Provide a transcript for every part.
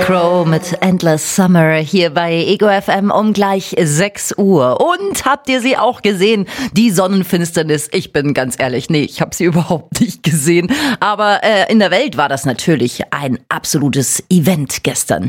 Crow mit Endless Summer hier bei Ego FM um gleich 6 Uhr. Und habt ihr sie auch gesehen? Die Sonnenfinsternis. Ich bin ganz ehrlich, nee, ich habe sie überhaupt nicht gesehen. Aber in der Welt war das natürlich ein absolutes Event gestern.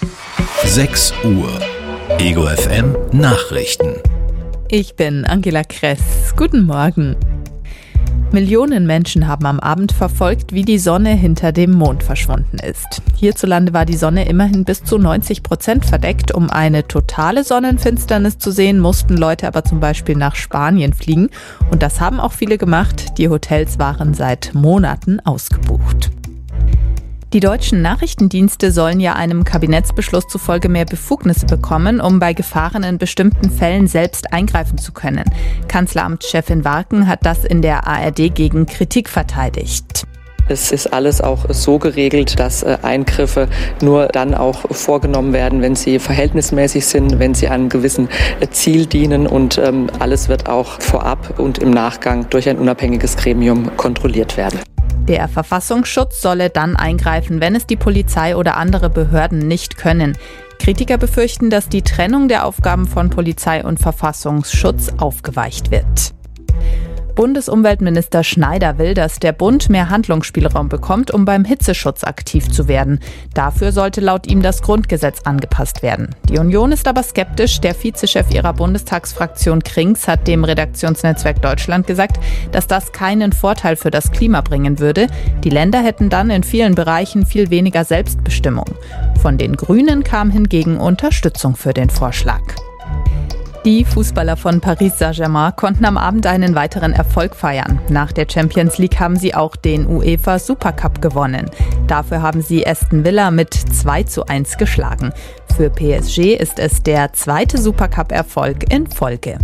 6 Uhr. Ego FM Nachrichten. Ich bin Angela Kress. Guten Morgen. Millionen Menschen haben am Abend verfolgt, wie die Sonne hinter dem Mond verschwunden ist. Hierzulande war die Sonne immerhin bis zu 90% verdeckt. Um eine totale Sonnenfinsternis zu sehen, mussten Leute aber zum Beispiel nach Spanien fliegen. Und das haben auch viele gemacht. Die Hotels waren seit Monaten ausgebucht. Die deutschen Nachrichtendienste sollen ja einem Kabinettsbeschluss zufolge mehr Befugnisse bekommen, um bei Gefahren in bestimmten Fällen selbst eingreifen zu können. Kanzleramtschefin Warken hat das in der ARD gegen Kritik verteidigt. Es ist alles auch so geregelt, dass Eingriffe nur dann auch vorgenommen werden, wenn sie verhältnismäßig sind, wenn sie einem gewissen Ziel dienen, und alles wird auch vorab und im Nachgang durch ein unabhängiges Gremium kontrolliert werden. Der Verfassungsschutz solle dann eingreifen, wenn es die Polizei oder andere Behörden nicht können. Kritiker befürchten, dass die Trennung der Aufgaben von Polizei und Verfassungsschutz aufgeweicht wird. Bundesumweltminister Schneider will, dass der Bund mehr Handlungsspielraum bekommt, um beim Hitzeschutz aktiv zu werden. Dafür sollte laut ihm das Grundgesetz angepasst werden. Die Union ist aber skeptisch. Der Vizechef ihrer Bundestagsfraktion Krings hat dem Redaktionsnetzwerk Deutschland gesagt, dass das keinen Vorteil für das Klima bringen würde. Die Länder hätten dann in vielen Bereichen viel weniger Selbstbestimmung. Von den Grünen kam hingegen Unterstützung für den Vorschlag. Die Fußballer von Paris Saint-Germain konnten am Abend einen weiteren Erfolg feiern. Nach der Champions League haben sie auch den UEFA Supercup gewonnen. Dafür haben sie Aston Villa mit 2:1 geschlagen. Für PSG ist es der zweite Supercup-Erfolg in Folge.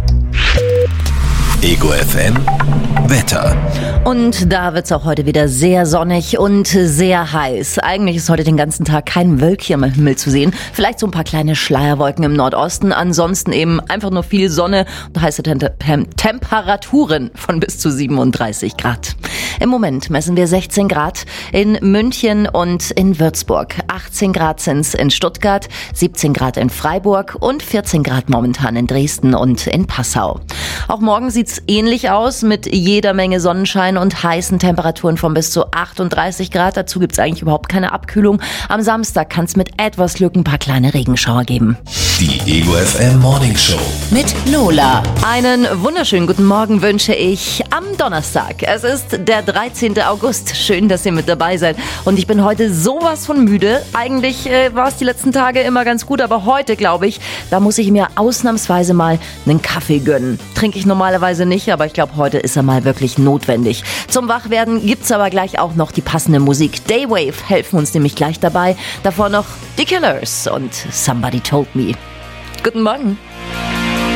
Ego FM Wetter. Und da wird's auch heute wieder sehr sonnig und sehr heiß. Eigentlich ist heute den ganzen Tag kein Wölkchen am Himmel zu sehen. Vielleicht so ein paar kleine Schleierwolken im Nordosten. Ansonsten eben einfach nur viel Sonne und heiße Temperaturen von bis zu 37 Grad. Im Moment messen wir 16 Grad in München und in Würzburg. 18 Grad sind's in Stuttgart, 17 Grad in Freiburg und 14 Grad momentan in Dresden und in Passau. Auch morgen sieht's ähnlich aus mit jeder Menge Sonnenschein und heißen Temperaturen von bis zu 38 Grad. Dazu gibt's eigentlich überhaupt keine Abkühlung. Am Samstag kann's mit etwas Glück ein paar kleine Regenschauer geben. Die Ego FM Morning Show Mit Lola. Einen wunderschönen guten Morgen wünsche ich am Donnerstag. Es ist der 13. August. Schön, dass ihr mit dabei seid. Und ich bin heute sowas von müde. Eigentlich war es die letzten Tage immer ganz gut, aber heute, glaube ich, da muss ich mir ausnahmsweise mal einen Kaffee gönnen. Trinke ich normalerweise nicht, aber ich glaube, heute ist er mal wirklich notwendig. Zum Wachwerden gibt's aber gleich auch noch die passende Musik. Daywave helfen uns nämlich gleich dabei. Davor noch die Killers und Somebody Told Me. Guten Morgen.